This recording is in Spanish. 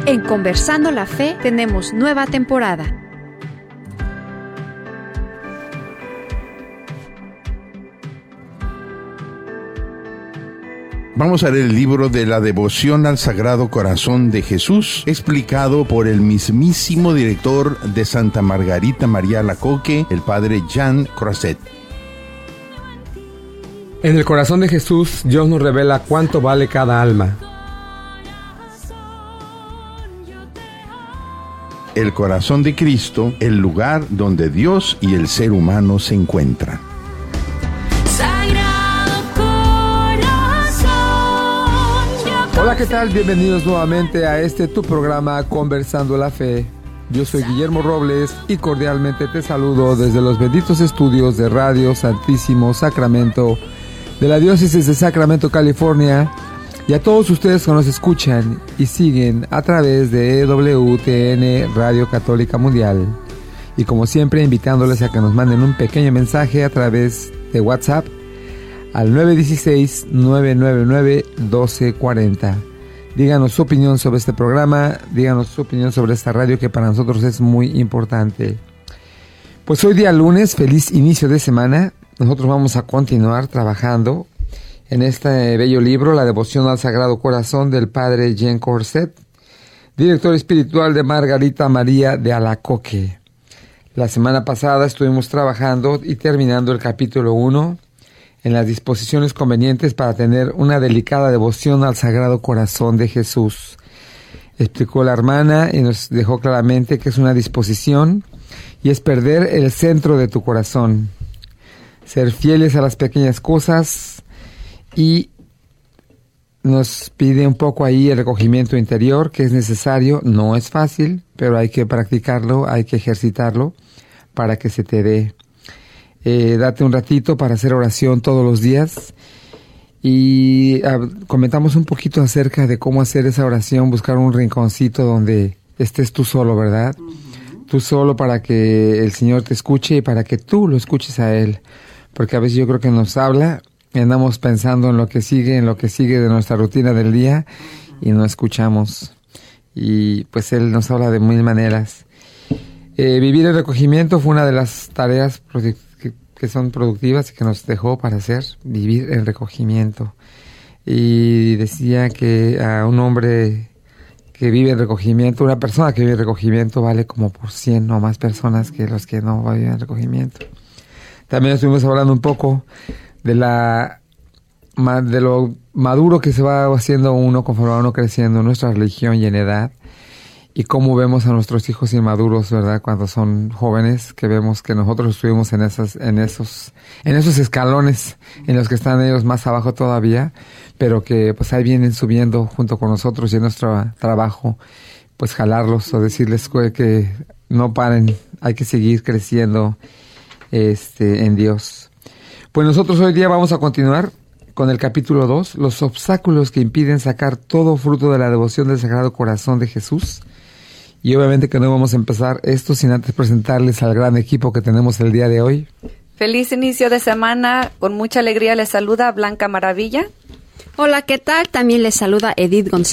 En Conversando la Fe tenemos nueva temporada. Vamos a leer el libro de la devoción al Sagrado Corazón de Jesús, explicado por el mismísimo director de Santa Margarita María Alacoque, el padre Jean Croiset. En el corazón de Jesús, Dios nos revela cuánto vale cada alma. El corazón de Cristo, el lugar donde Dios y el ser humano se encuentran. Hola, ¿qué tal? Bienvenidos nuevamente a tu programa Conversando la Fe. Yo soy Guillermo Robles y cordialmente te saludo desde los benditos estudios de Radio Santísimo Sacramento de la Diócesis de Sacramento, California, y a todos ustedes que nos escuchan y siguen a través de EWTN Radio Católica Mundial. Y como siempre, invitándoles a que nos manden un pequeño mensaje a través de WhatsApp al 916-999-1240. Díganos su opinión sobre este programa, díganos su opinión sobre esta radio que para nosotros es muy importante. Pues hoy día lunes, feliz inicio de semana. Nosotros vamos a continuar trabajando en este bello libro, La Devoción al Sagrado Corazón del padre Jean Croiset, director espiritual de Margarita María de Alacoque. La semana pasada estuvimos trabajando y terminando el capítulo 1, en las disposiciones convenientes para tener una delicada devoción al Sagrado Corazón de Jesús. Explicó la hermana y nos dejó claramente que es una disposición y es perder el centro de tu corazón, ser fieles a las pequeñas cosas, y nos pide un poco ahí el recogimiento interior que es necesario. No es fácil, pero hay que practicarlo, hay que ejercitarlo para que se te dé. Date un ratito para hacer oración todos los días y comentamos un poquito acerca de cómo hacer esa oración, buscar un rinconcito donde estés tú solo, ¿verdad? Tú solo, para que el Señor te escuche y para que tú lo escuches a Él, porque a veces yo creo que nos habla y andamos pensando en lo que sigue de nuestra rutina del día y no escuchamos, y pues Él nos habla de mil maneras. Vivir el recogimiento fue una de las tareas que son productivas y que nos dejó para hacer, vivir en recogimiento. Y decía que a un hombre que vive en recogimiento, una persona que vive en recogimiento vale como por 100 o más personas que los que no viven en recogimiento. También estuvimos hablando un poco de lo maduro que se va haciendo uno conforme va uno creciendo en nuestra religión y en edad, y cómo vemos a nuestros hijos inmaduros, ¿verdad? Cuando son jóvenes, que vemos que nosotros estuvimos en esos escalones en los que están ellos más abajo todavía, pero que pues ahí vienen subiendo junto con nosotros, y en nuestro trabajo pues jalarlos o decirles que no paren, hay que seguir creciendo en Dios. Pues nosotros hoy día vamos a continuar con el capítulo 2, los obstáculos que impiden sacar todo fruto de la devoción del Sagrado Corazón de Jesús. Y obviamente que no vamos a empezar esto sin antes presentarles al gran equipo que tenemos el día de hoy. Feliz inicio de semana, con mucha alegría les saluda Blanca Maravilla. Hola, ¿qué tal? También les saluda Edith González.